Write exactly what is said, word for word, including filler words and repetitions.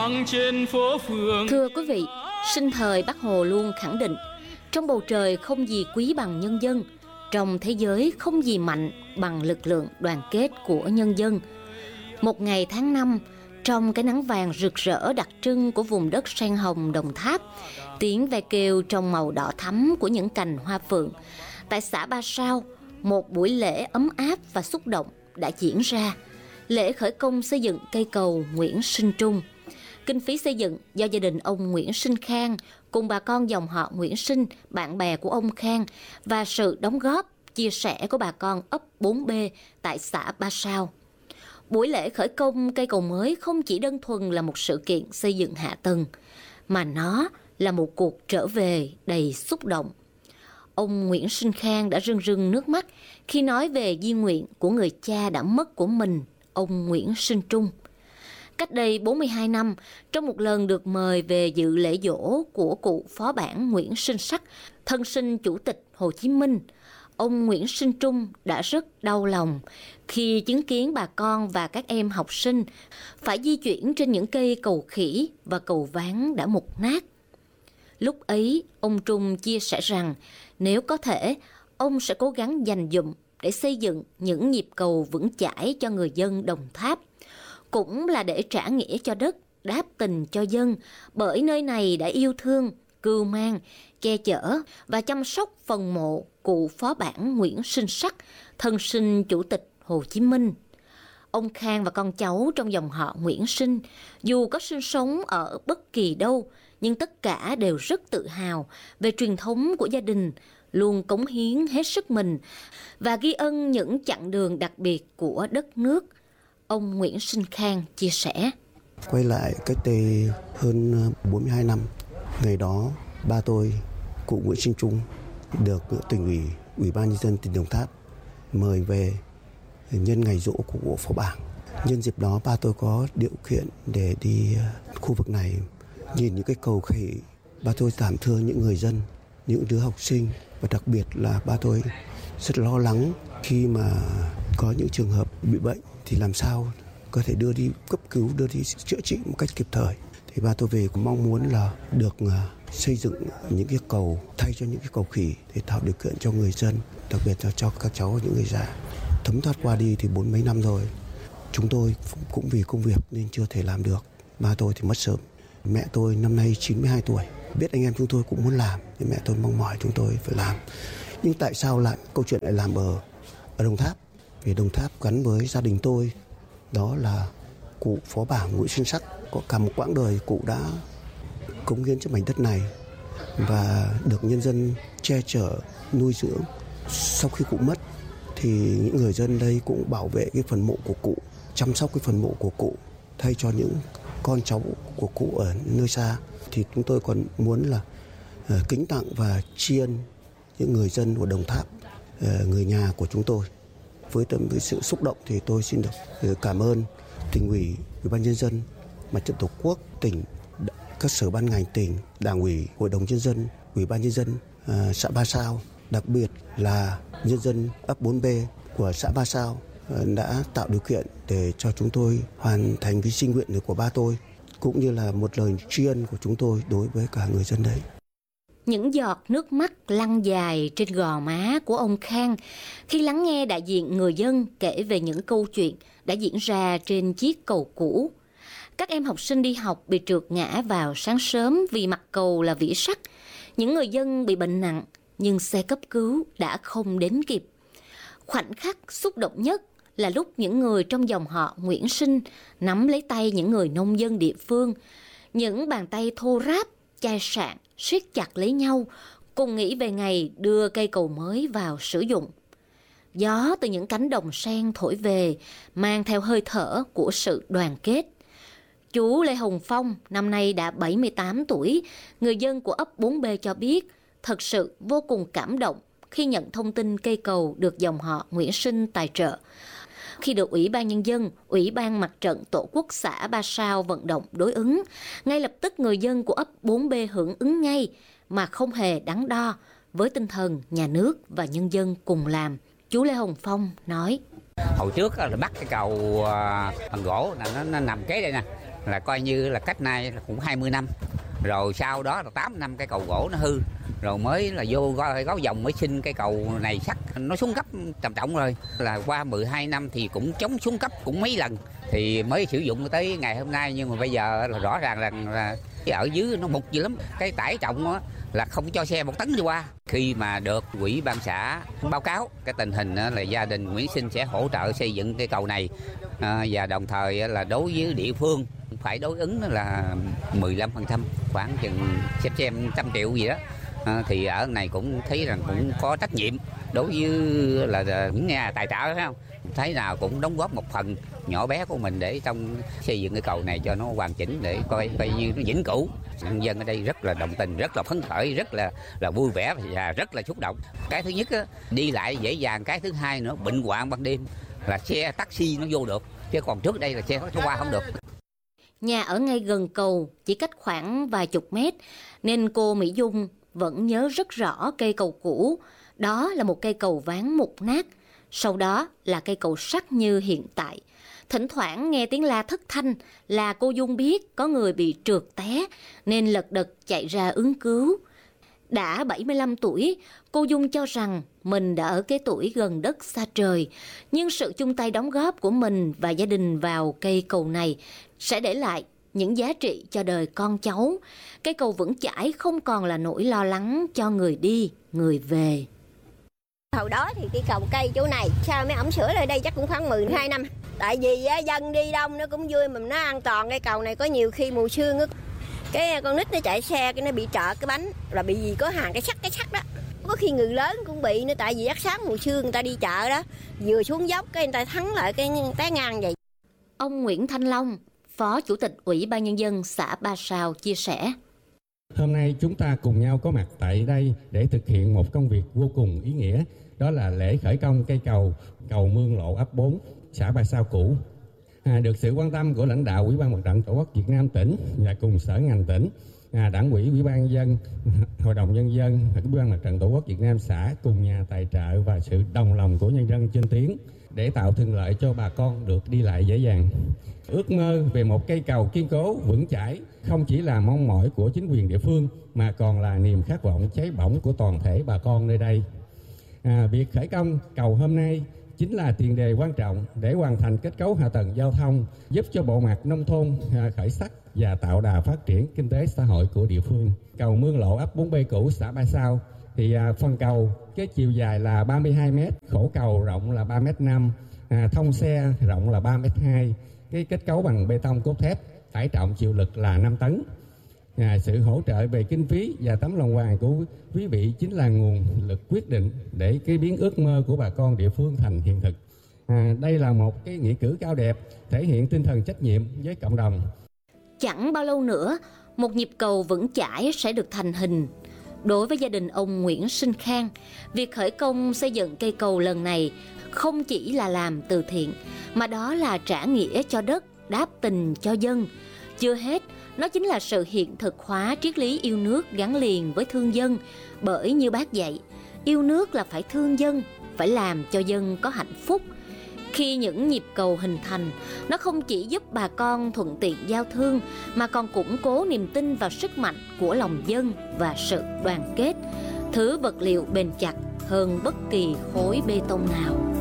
vang trên phố phường. Thưa quý vị, sinh thời Bác Hồ luôn khẳng định trong bầu trời không gì quý bằng nhân dân, trong thế giới không gì mạnh bằng lực lượng đoàn kết của nhân dân. Một ngày tháng năm, trong cái nắng vàng rực rỡ đặc trưng của vùng đất sen hồng Đồng Tháp, tiếng ve kêu trong màu đỏ thắm của những cành hoa phượng, tại xã Ba Sao, một buổi lễ ấm áp và xúc động đã diễn ra. Lễ khởi công xây dựng cây cầu Nguyễn Sinh Trung. Kinh phí xây dựng do gia đình ông Nguyễn Sinh Khang cùng bà con dòng họ Nguyễn Sinh, bạn bè của ông Khang và sự đóng góp, chia sẻ của bà con ấp bốn B tại xã Ba Sao. Buổi lễ khởi công cây cầu mới không chỉ đơn thuần là một sự kiện xây dựng hạ tầng, mà nó là một cuộc trở về đầy xúc động. Ông Nguyễn Sinh Khang đã rưng rưng nước mắt khi nói về di nguyện của người cha đã mất của mình, ông Nguyễn Sinh Trung. Cách đây bốn mươi hai năm, trong một lần được mời về dự lễ giỗ của cụ phó bản Nguyễn Sinh Sắc, thân sinh Chủ tịch Hồ Chí Minh, ông Nguyễn Sinh Trung đã rất đau lòng khi chứng kiến bà con và các em học sinh phải di chuyển trên những cây cầu khỉ và cầu ván đã mục nát. Lúc ấy, ông Trung chia sẻ rằng nếu có thể, ông sẽ cố gắng dành dụm để xây dựng những nhịp cầu vững chãi cho người dân Đồng Tháp, cũng là để trả nghĩa cho đất, đáp tình cho dân, bởi nơi này đã yêu thương, cưu mang, che chở và chăm sóc phần mộ cụ phó bản Nguyễn Sinh Sắc, thân sinh Chủ tịch Hồ Chí Minh. Ông Khang và con cháu trong dòng họ Nguyễn Sinh, dù có sinh sống ở bất kỳ đâu, nhưng tất cả đều rất tự hào về truyền thống của gia đình, luôn cống hiến hết sức mình và ghi ân những chặng đường đặc biệt của đất nước. Ông Nguyễn Sinh Khang chia sẻ. Quay lại cách đây hơn bốn mươi hai năm, ngày đó ba tôi, cụ Nguyễn Sinh Trung, được tỉnh ủy, Ủy ban Nhân dân tỉnh Đồng Tháp mời về nhân ngày giỗ của cụ phó bản. Nhân dịp đó ba tôi có điều kiện để đi khu vực này nhìn những cái cầu khỉ. Ba tôi cảm thương những người dân, những đứa học sinh, và đặc biệt là ba tôi rất lo lắng khi mà có những trường hợp bị bệnh thì làm sao có thể đưa đi cấp cứu, đưa đi chữa trị một cách kịp thời. Thì ba tôi về cũng mong muốn là được xây dựng những cái cầu thay cho những cái cầu khỉ để tạo điều kiện cho người dân, đặc biệt là cho các cháu, những người già. Thấm thoát qua đi thì bốn mấy năm rồi, chúng tôi cũng vì công việc nên chưa thể làm được. Ba tôi thì mất sớm, mẹ tôi năm nay chín mươi hai tuổi. Biết anh em chúng tôi cũng muốn làm, thì mẹ tôi mong mỏi chúng tôi phải làm. Nhưng tại sao lại câu chuyện lại làm ở ở Đồng Tháp? Vì Đồng Tháp gắn với gia đình tôi, đó là cụ phó bản Nguyễn Sinh Sắc. Có cả một quãng đời cụ đã cống hiến cho mảnh đất này và được nhân dân che chở, nuôi dưỡng. Sau khi cụ mất thì những người dân đây cũng bảo vệ cái phần mộ của cụ, chăm sóc cái phần mộ của cụ thay cho những con cháu của cụ ở nơi xa. Thì chúng tôi còn muốn là uh, kính tặng và tri ân những người dân của Đồng Tháp, uh, người nhà của chúng tôi. Với tâm với sự xúc động thì tôi xin được uh, cảm ơn tỉnh ủy, Ủy ban Nhân dân, Mặt trận Tổ quốc tỉnh, các sở ban ngành tỉnh, Đảng ủy, Hội đồng Nhân dân, Ủy ban Nhân dân uh, xã Ba Sao, đặc biệt là nhân dân ấp bốn B của xã Ba Sao uh, đã tạo điều kiện để cho chúng tôi hoàn thành cái心nguyện của ba tôi, cũng như là một lời tri ân của chúng tôi đối với cả người dân đấy. Những giọt nước mắt lăn dài trên gò má của ông Khang khi lắng nghe đại diện người dân kể về những câu chuyện đã diễn ra trên chiếc cầu cũ. Các em học sinh đi học bị trượt ngã vào sáng sớm vì mặt cầu là vỉ sắt. Những người dân bị bệnh nặng nhưng xe cấp cứu đã không đến kịp. Khoảnh khắc xúc động nhất là lúc những người trong dòng họ Nguyễn Sinh nắm lấy tay những người nông dân địa phương. Những bàn tay thô ráp, chai sạn, siết chặt lấy nhau, cùng nghĩ về ngày đưa cây cầu mới vào sử dụng. Gió từ những cánh đồng sen thổi về, mang theo hơi thở của sự đoàn kết. Chú Lê Hồng Phong, năm nay đã bảy mươi tám tuổi, người dân của ấp bốn B cho biết, thật sự vô cùng cảm động khi nhận thông tin cây cầu được dòng họ Nguyễn Sinh tài trợ. Khi được Ủy ban Nhân dân, Ủy ban Mặt trận Tổ quốc xã Ba Sao vận động đối ứng, ngay lập tức người dân của ấp bốn B hưởng ứng ngay mà không hề đắn đo, với tinh thần nhà nước và nhân dân cùng làm. Chú Lê Hồng Phong nói. Hồi trước là bắt cái cầu bằng gỗ, nó, nó nằm kế đây nè, là coi như là cách nay là cũng hai mươi năm. Rồi sau đó là tám năm cây cầu gỗ nó hư, rồi mới là vô gói gói vòng mới xin cây cầu này sắt nó xuống cấp trầm trọng rồi. Là qua mười hai năm thì cũng chống xuống cấp cũng mấy lần thì mới sử dụng tới ngày hôm nay. Nhưng mà bây giờ là rõ ràng là, là ở dưới nó mục dữ lắm, cái tải trọng đó là không cho xe một tấn đi qua. Khi mà được ủy ban xã báo cáo cái tình hình là gia đình Nguyễn Sinh sẽ hỗ trợ xây dựng cây cầu này, à, và đồng thời là đối với địa phương phải đối ứng là mười lăm phần trăm, khoảng chừng xem xem trăm triệu gì đó. À, thì ở này cũng thấy rằng cũng có trách nhiệm đối với là những nhà tài trợ, phải không? Thấy nào cũng đóng góp một phần nhỏ bé của mình để trong xây dựng cái cầu này cho nó hoàn chỉnh, để coi coi như nó vĩnh cửu. Nhân dân ở đây rất là đồng tình, rất là phấn khởi, rất là là vui vẻ và rất là xúc động. Cái thứ nhất á, đi lại dễ dàng, cái thứ hai nữa bệnh hoạn ban đêm là xe taxi nó vô được, chứ còn trước đây là xe nó qua không được. Nhà ở ngay gần cầu, chỉ cách khoảng vài chục mét, nên cô Mỹ Dung vẫn nhớ rất rõ cây cầu cũ. Đó là một cây cầu ván mục nát, sau đó là cây cầu sắt như hiện tại. Thỉnh thoảng nghe tiếng la thất thanh là cô Dung biết có người bị trượt té, nên lật đật chạy ra ứng cứu. Đã bảy mươi lăm tuổi, cô Dung cho rằng mình đã ở cái tuổi gần đất xa trời, nhưng sự chung tay đóng góp của mình và gia đình vào cây cầu này sẽ để lại những giá trị cho đời con cháu. Cây cầu vững chãi không còn là nỗi lo lắng cho người đi, người về. Hồi đó thì cái cầu cây chỗ này, sao mấy ổng sửa lại đây chắc cũng khoảng mười hai năm. Tại vì dân đi đông nó cũng vui mà nó an toàn. Cây cầu này có nhiều khi mùa sương cái con nít nó chạy xe cái nó bị trợt cái bánh, là bị gì có hàng cái sắt cái sắt đó. Có khi người lớn cũng bị nữa, tại vì giấc sáng mùa sương người ta đi chợ đó, vừa xuống dốc cái người ta thắng lại cái té ngang vậy. Ông Nguyễn Thanh Long, Phó Chủ tịch Ủy ban Nhân dân xã Ba Sao chia sẻ. Hôm nay chúng ta cùng nhau có mặt tại đây để thực hiện một công việc vô cùng ý nghĩa. Đó là lễ khởi công cây cầu, cầu Mương Lộ ấp bốn, xã Ba Sao cũ. À, được sự quan tâm của lãnh đạo Ủy ban Mặt trận Tổ quốc Việt Nam tỉnh và cùng sở ngành tỉnh, à, Đảng ủy, Ủy ban Nhân dân, Hội đồng Nhân dân, Ủy ban Mặt trận Tổ quốc Việt Nam xã cùng nhà tài trợ và sự đồng lòng của nhân dân trên tuyến để tạo thuận lợi cho bà con được đi lại dễ dàng. Ước mơ về một cây cầu kiên cố, vững chãi không chỉ là mong mỏi của chính quyền địa phương mà còn là niềm khát vọng cháy bỏng của toàn thể bà con nơi đây. À, việc khởi công cầu hôm nay chính là tiền đề quan trọng để hoàn thành kết cấu hạ tầng giao thông, giúp cho bộ mặt nông thôn à, khởi sắc và tạo đà phát triển kinh tế xã hội của địa phương. Cầu Mương Lộ ấp bốn B cũ xã Ba Sao thì à, phần cầu cái chiều dài là ba mươi hai mét, khổ cầu rộng là ba mét năm, à, thông xe rộng là ba mét hai, cái kết cấu bằng bê tông cốt thép, tải trọng chịu lực là năm tấn. À, sự hỗ trợ về kinh phí và tấm lòng hoàng của quý vị chính là nguồn lực quyết định để cái biến ước mơ của bà con địa phương thành hiện thực. À, đây là một cái nghĩa cử cao đẹp thể hiện tinh thần trách nhiệm với cộng đồng. Chẳng bao lâu nữa, một nhịp cầu vững chãi sẽ được thành hình. Đối với gia đình ông Nguyễn Sinh Khang, việc khởi công xây dựng cây cầu lần này không chỉ là làm từ thiện, mà đó là trả nghĩa cho đất, đáp tình cho dân. Chưa hết, nó chính là sự hiện thực hóa triết lý yêu nước gắn liền với thương dân. Bởi như Bác dạy, yêu nước là phải thương dân, phải làm cho dân có hạnh phúc. Khi những nhịp cầu hình thành, nó không chỉ giúp bà con thuận tiện giao thương, mà còn củng cố niềm tin vào sức mạnh của lòng dân và sự đoàn kết, thứ vật liệu bền chặt hơn bất kỳ khối bê tông nào.